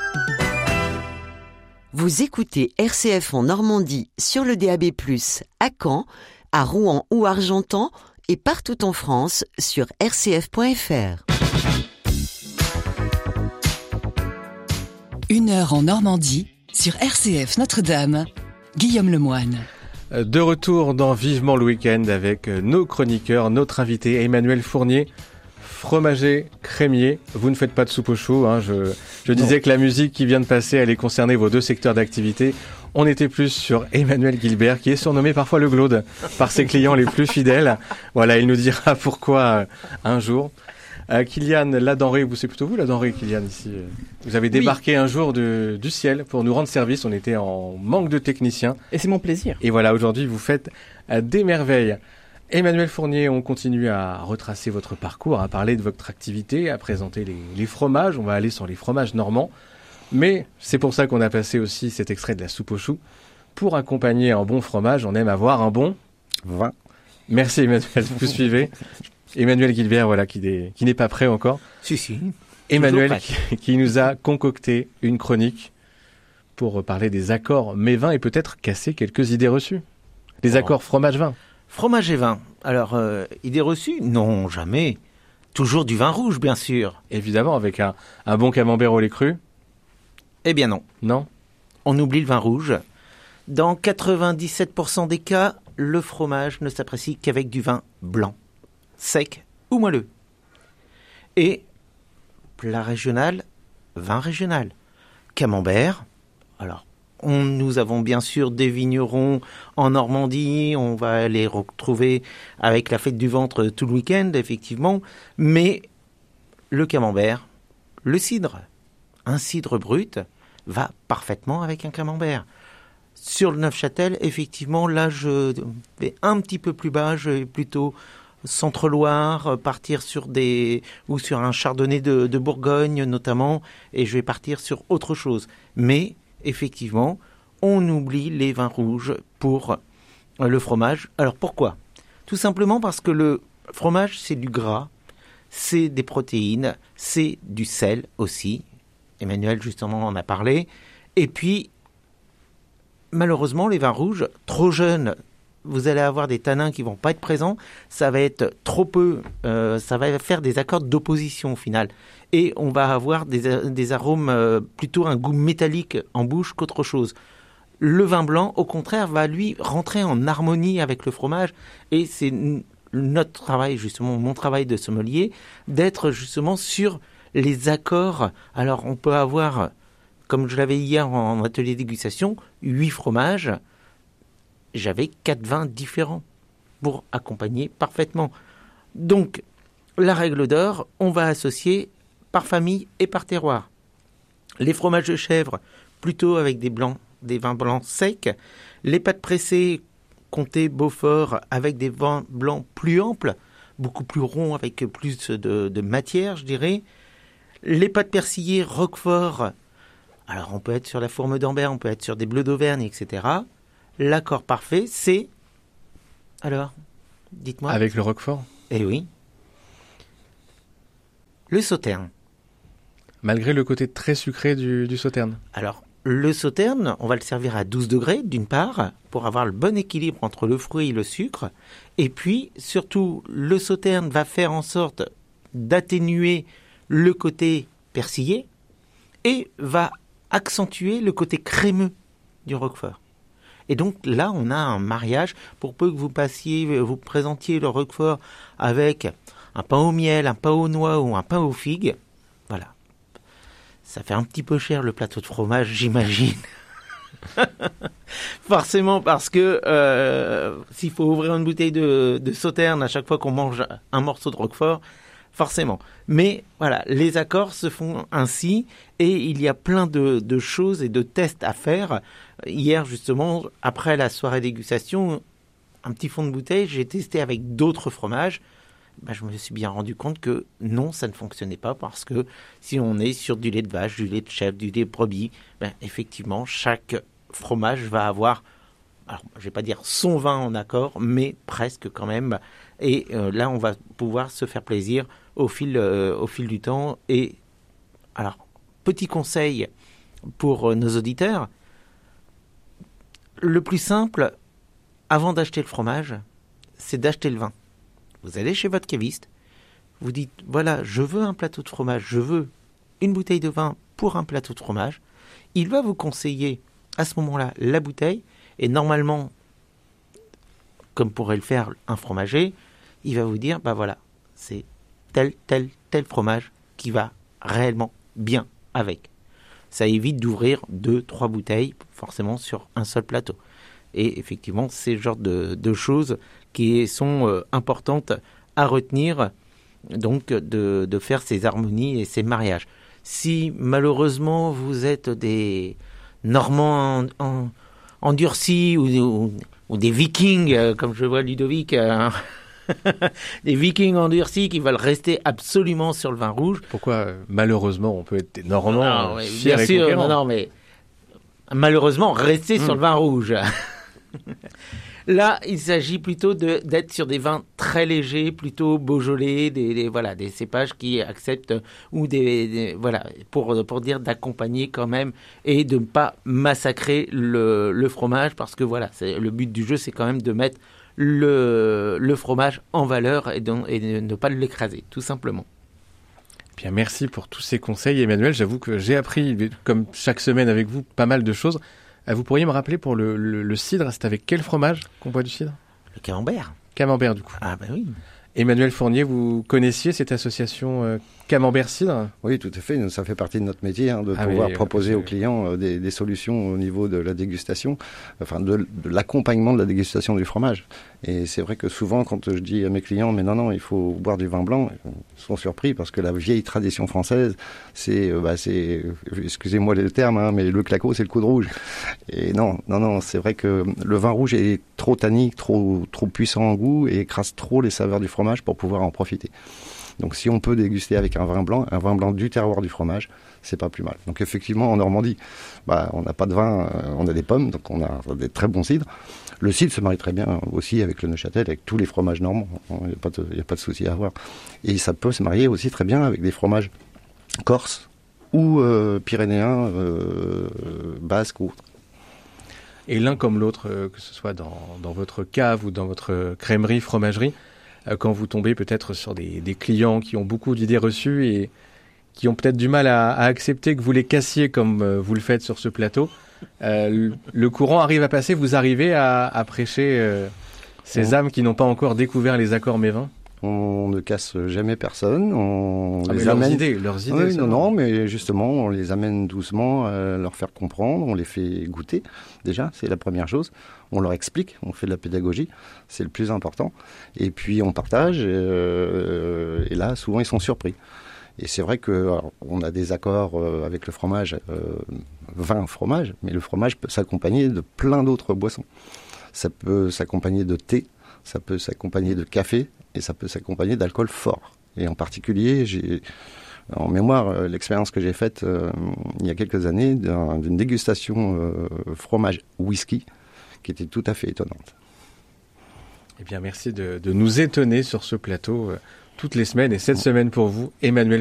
Vous écoutez RCF en Normandie sur le DAB+, à Caen, à Rouen ou Argentan et partout en France sur rcf.fr. 1 heure en Normandie sur RCF Notre-Dame. Guillaume Lemoine. De retour dans Vivement le Week-end avec nos chroniqueurs, notre invité Emmanuel Fournier, fromager, crémier. Vous ne faites pas de soupe au chou, hein. Je disais que la musique qui vient de passer allait concerner vos deux secteurs d'activité. On était plus sur Emmanuel Guilbert, qui est surnommé parfois le Glaude par ses clients les plus fidèles. Voilà, il nous dira pourquoi un jour. Kylian, la denrée, c'est plutôt vous la denrée, Kylian, ici. Vous avez débarqué un jour du ciel pour nous rendre service. On était en manque de techniciens. Et c'est mon plaisir. Et voilà, aujourd'hui, vous faites des merveilles. Emmanuel Fournier, on continue à retracer votre parcours, à parler de votre activité, à présenter les fromages. On va aller sur les fromages normands. Mais c'est pour ça qu'on a passé aussi cet extrait de la soupe aux choux. Pour accompagner un bon fromage, on aime avoir un bon vin. Merci Emmanuel, vous suivez. Emmanuel Guilbert, voilà, qui n'est pas prêt encore. Si. Emmanuel qui nous a concocté une chronique pour parler des accords mets-vins et peut-être casser quelques idées reçues. Les accords fromage-vin. Fromage et vin. Alors, idées reçues ? Non, jamais. Toujours du vin rouge, bien sûr. Évidemment, avec un bon camembert au lait cru. Eh bien non. Non ? On oublie le vin rouge. Dans 97% des cas, le fromage ne s'apprécie qu'avec du vin blanc, sec ou moelleux. Et plat régional, vin régional. Camembert. Alors, nous avons bien sûr des vignerons en Normandie, on va les retrouver avec la fête du ventre tout le week-end, effectivement. Mais le camembert, le cidre, un cidre brut va parfaitement avec un camembert. Sur le Neufchâtel, effectivement, là je vais un petit peu plus bas, je vais plutôt Centre-Loire, partir sur un chardonnay de Bourgogne notamment, et je vais partir sur autre chose. Mais effectivement, on oublie les vins rouges pour le fromage. Alors pourquoi ? Tout simplement parce que le fromage, c'est du gras, c'est des protéines, c'est du sel aussi. Emmanuel, justement, en a parlé. Et puis, malheureusement, les vins rouges, trop jeunes, vous allez avoir des tanins qui ne vont pas être présents. Ça va être trop peu. Ça va faire des accords d'opposition au final. Et on va avoir des arômes, plutôt un goût métallique en bouche qu'autre chose. Le vin blanc, au contraire, va lui rentrer en harmonie avec le fromage. Et c'est notre travail, justement, mon travail de sommelier, d'être justement sur les accords. Alors, on peut avoir, comme je l'avais hier en atelier dégustation, 8 fromages. J'avais 4 vins différents pour accompagner parfaitement. Donc, la règle d'or, on va associer par famille et par terroir. Les fromages de chèvre, plutôt avec des vins blancs secs. Les pâtes pressées, comté, Beaufort, avec des vins blancs plus amples, beaucoup plus ronds, avec plus de matière, je dirais. Les pâtes persillées, Roquefort, alors on peut être sur la fourme d'Ambert, on peut être sur des bleus d'Auvergne, etc. L'accord parfait, c'est... Alors, dites-moi. Avec le Roquefort ? Eh oui. Le Sauterne. Malgré le côté très sucré du Sauterne. Alors, le Sauterne, on va le servir à 12 degrés, d'une part, pour avoir le bon équilibre entre le fruit et le sucre. Et puis, surtout, le Sauterne va faire en sorte d'atténuer le côté persillé et va accentuer le côté crémeux du Roquefort. Et donc là, on a un mariage. Pour peu que vous présentiez le Roquefort avec un pain au miel, un pain aux noix ou un pain aux figues, voilà. Ça fait un petit peu cher le plateau de fromage, j'imagine. Forcément, parce que s'il faut ouvrir une bouteille de Sauterne à chaque fois qu'on mange un morceau de Roquefort, forcément. Mais voilà, les accords se font ainsi et il y a plein de choses et de tests à faire. Hier, justement, après la soirée dégustation, un petit fond de bouteille, j'ai testé avec d'autres fromages. Je me suis bien rendu compte que non, ça ne fonctionnait pas parce que si on est sur du lait de vache, du lait de chèvre, du lait de brebis, effectivement, chaque fromage va avoir, alors je ne vais pas dire son vin en accord, mais presque quand même. Et là, on va pouvoir se faire plaisir au fil du temps. Et alors, petit conseil pour nos auditeurs. Le plus simple, avant d'acheter le fromage, c'est d'acheter le vin. Vous allez chez votre caviste, vous dites, voilà, je veux un plateau de fromage, je veux une bouteille de vin pour un plateau de fromage. Il va vous conseiller à ce moment-là la bouteille, et normalement, comme pourrait le faire un fromager, il va vous dire, bah voilà, c'est tel fromage qui va réellement bien avec. Ça évite d'ouvrir 2-3 bouteilles forcément sur un seul plateau. Et effectivement, c'est le genre de choses qui sont importantes à retenir, donc de faire ces harmonies et ces mariages. Si malheureusement vous êtes des Normands endurcis ou des Vikings, comme je vois Ludovic, des Vikings endurcis qui veulent rester absolument sur le vin rouge. Pourquoi malheureusement on peut être des Normands fiers bien et sûr, conquérants. non, mais malheureusement rester sur le vin rouge. Là, il s'agit plutôt d'être sur des vins très légers, plutôt Beaujolais, des cépages qui acceptent, ou voilà, pour dire d'accompagner quand même et de ne pas massacrer le fromage, parce que voilà, le but du jeu, c'est quand même de mettre le fromage en valeur et de ne pas l'écraser, tout simplement. Bien, merci pour tous ces conseils, Emmanuel. J'avoue que j'ai appris, comme chaque semaine avec vous, pas mal de choses. Vous pourriez me rappeler pour le cidre, c'est avec quel fromage qu'on boit du cidre ? Le camembert. Camembert, du coup. Ah ben oui. Emmanuel Fournier, vous connaissiez cette association Camembert Cidre ? Oui, tout à fait. Ça fait partie de notre métier de pouvoir proposer aux clients des solutions au niveau de la dégustation, enfin de l'accompagnement de la dégustation du fromage. Et c'est vrai que souvent, quand je dis à mes clients, mais non, il faut boire du vin blanc, ils sont surpris parce que la vieille tradition française, c'est excusez-moi le terme, mais le claquot, c'est le coup de rouge. Et non, c'est vrai que le vin rouge est trop tannique, trop puissant en goût et écrase trop les saveurs du fromage pour pouvoir en profiter. Donc si on peut déguster avec un vin blanc du terroir du fromage, c'est pas plus mal. Donc effectivement, en Normandie, on n'a pas de vin, on a des pommes, donc on a des très bons cidres. Le cidre se marie très bien aussi avec le Neuchâtel, avec tous les fromages normands. Il n'y a pas de souci à avoir. Et ça peut se marier aussi très bien avec des fromages corses ou pyrénéens, basques ou autres. Et l'un comme l'autre, que ce soit dans votre cave ou dans votre crèmerie, fromagerie, quand vous tombez peut-être sur des clients qui ont beaucoup d'idées reçues et qui ont peut-être du mal à accepter que vous les cassiez comme vous le faites sur ce plateau, le courant arrive à passer, vous arrivez à prêcher ces âmes qui n'ont pas encore découvert les accords mévins ? On ne casse jamais personne. On les amène. Leurs idées. Oui, non, mais justement, on les amène doucement à leur faire comprendre. On les fait goûter. Déjà, c'est la première chose. On leur explique. On fait de la pédagogie. C'est le plus important. Et puis, on partage. Et là, souvent, ils sont surpris. Et c'est vrai qu'on a des accords avec le fromage, vin, fromage. Mais le fromage peut s'accompagner de plein d'autres boissons. Ça peut s'accompagner de thé. Ça peut s'accompagner de café. Et ça peut s'accompagner d'alcool fort. Et en particulier, j'ai en mémoire l'expérience que j'ai faite il y a quelques années d'une dégustation fromage whisky qui était tout à fait étonnante. Eh bien, merci de nous étonner sur ce plateau toutes les semaines. Et cette semaine pour vous, Emmanuel